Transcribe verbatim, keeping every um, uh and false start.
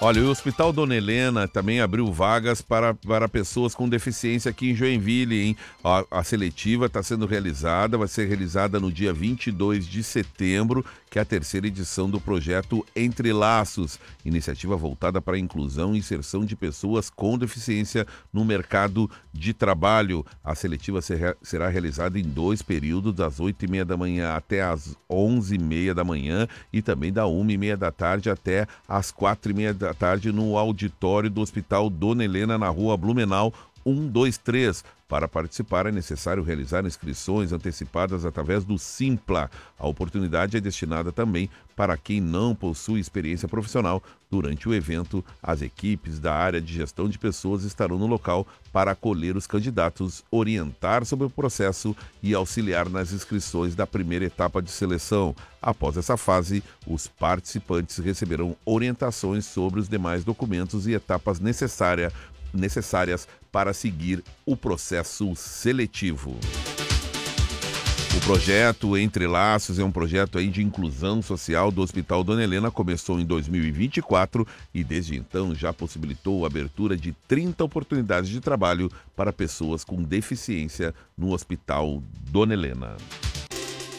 Olha, o Hospital Dona Helena também abriu vagas para, para pessoas com deficiência aqui em Joinville, hein? A, a seletiva está sendo realizada, vai ser realizada no dia vinte e dois de setembro, que é a terceira edição do projeto Entre Laços, iniciativa voltada para a inclusão e inserção de pessoas com deficiência no mercado de trabalho. A seletiva ser, será realizada em dois períodos, das oito e meia da manhã até as onze e meia da manhã e também da uma e meia da tarde até as quatro e meia da tarde no auditório do Hospital Dona Helena, na rua Blumenau cento e vinte e três. Para participar é necessário realizar inscrições antecipadas através do Simpla. A oportunidade é destinada também para quem não possui experiência profissional. Durante o evento, as equipes da área de gestão de pessoas estarão no local para acolher os candidatos, orientar sobre o processo e auxiliar nas inscrições da primeira etapa de seleção. Após essa fase, os participantes receberão orientações sobre os demais documentos e etapas necessárias necessárias para seguir o processo seletivo. O projeto Entre Laços é um projeto aí de inclusão social do Hospital Dona Helena, começou em dois mil e vinte e quatro e desde então já possibilitou a abertura de trinta oportunidades de trabalho para pessoas com deficiência no Hospital Dona Helena.